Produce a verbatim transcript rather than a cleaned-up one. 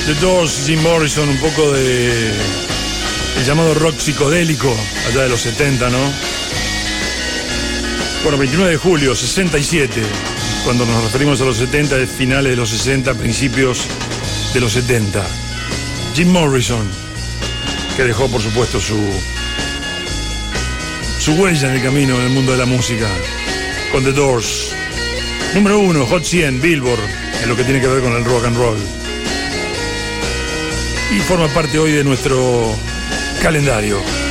The Doors, Jim Morrison, un poco de el llamado rock psicodélico allá de los setenta, ¿no? Bueno, veintinueve de julio, sesenta y siete. Cuando nos referimos a los setenta, es finales de los sesenta, principios de los setenta. Jim Morrison, que dejó, por supuesto, su su huella en el camino en el mundo de la música, con The Doors. Número uno, Hot cien, Billboard, en lo que tiene que ver con el rock and roll. Y forma parte hoy de nuestro calendario.